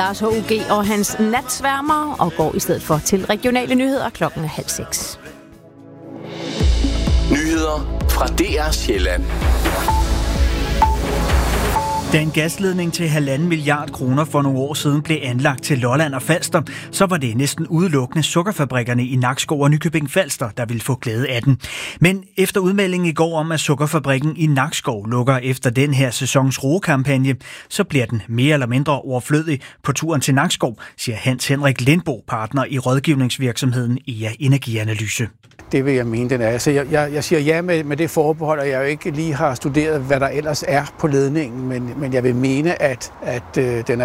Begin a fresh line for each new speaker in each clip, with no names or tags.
Lars H.U.G. og hans natsværmer og går i stedet for til regionale nyheder 5:30.
Nyheder fra DR Sjælland.
Da en gasledning til 1,5 milliard kroner for nogle år siden blev anlagt til Lolland og Falster, så var det næsten udelukkende sukkerfabrikkerne i Nakskov og Nykøbing Falster, der ville få glæde af den. Men efter udmeldingen i går om, at sukkerfabrikken i Nakskov lukker efter den her sæsons roekampagne, så bliver den mere eller mindre overflødig på turen til Nakskov, siger Hans Henrik Lindbo, partner i rådgivningsvirksomheden EA Energianalyse.
Det vil jeg mene, den er. Altså, jeg siger ja med det forbehold, at jeg jo ikke lige har studeret, hvad der ellers er på ledningen, men jeg vil mene, at den er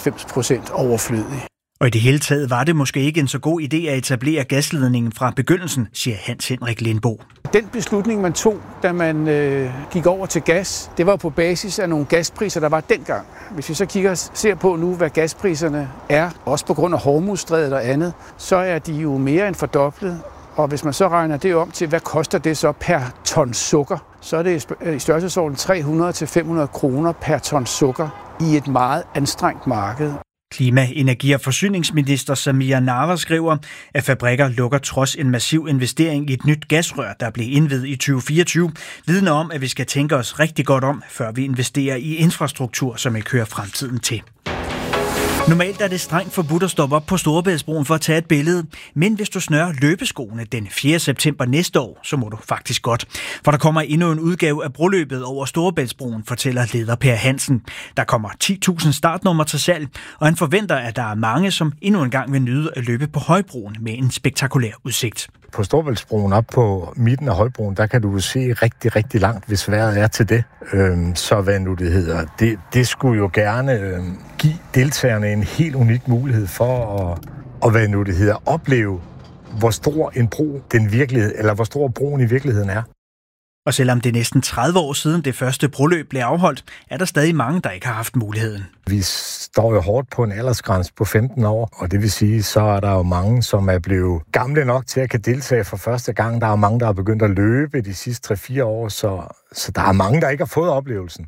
95% overflødig.
Og i det hele taget var det måske ikke en så god idé at etablere gasledningen fra begyndelsen, siger Hans Henrik Lindbo.
Den beslutning, man tog, da man gik over til gas, det var på basis af nogle gaspriser, der var dengang. Hvis vi så ser på nu, hvad gaspriserne er, også på grund af Hormuzstrædet og andet, så er de jo mere end fordoblet. Og hvis man så regner det om til, hvad koster det så per ton sukker, så er det i størrelsesorden 300-500 kroner per ton sukker i et meget anstrengt marked.
Klima-, energi- og forsyningsminister Samira Nawa skriver, at fabrikker lukker trods en massiv investering i et nyt gasrør, der blev indviet i 2024, vidne om, at vi skal tænke os rigtig godt om, før vi investerer i infrastruktur, som vi kører fremtiden til. Normalt er det strengt forbudt at stoppe op på Storebæltsbroen for at tage et billede, men hvis du snører løbeskoene den 4. september næste år, så må du faktisk godt. For der kommer endnu en udgave af broløbet over Storebæltsbroen, fortæller leder Per Hansen. Der kommer 10.000 startnumre til salg, og han forventer, at der er mange, som endnu en gang vil nyde at løbe på Højbroen med en spektakulær udsigt.
På Storebæltsbroen op på midten af Højbroen, der kan du se rigtig, rigtig langt, hvis vejret er til det. Så hvad nu det hedder. Det skulle jo gerne give deltagerne en helt unik mulighed for at hvad nu det hedder, opleve, hvor stor en bro hvor stor broen i virkeligheden er.
Og selvom det er næsten 30 år siden det første broløb blev afholdt, er der stadig mange, der ikke har haft muligheden.
Vi står jo hårdt på en aldersgrænse på 15 år, og det vil sige, så er der jo mange, som er blevet gamle nok til at kan deltage for første gang. Der er mange, der har begyndt at løbe de sidste 3-4 år, så der er mange, der ikke har fået oplevelsen.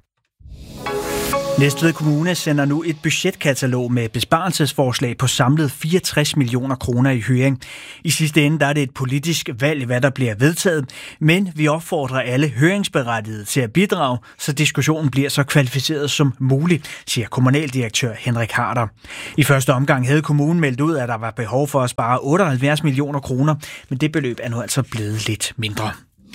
Næstved Kommune sender nu et budgetkatalog med besparelsesforslag på samlet 64 millioner kroner i høring. I sidste ende der er det et politisk valg, hvad der bliver vedtaget, men vi opfordrer alle høringsberettigede til at bidrage, så diskussionen bliver så kvalificeret som muligt, siger kommunaldirektør Henrik Harder. I første omgang havde kommunen meldt ud, at der var behov for at spare 78 millioner kroner, men det beløb er nu altså blevet lidt mindre.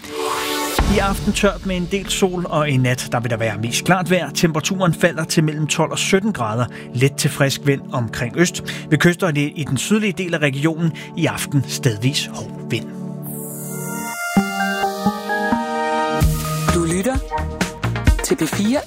I aften tørt med en del sol, og i nat der vil der være mest klart vejr. Temperaturen falder til mellem 12 og 17 grader. Let til frisk vind omkring øst. Ved kysterne i den sydlige del af regionen i aften stedvis hård vind.
Du lytter til P4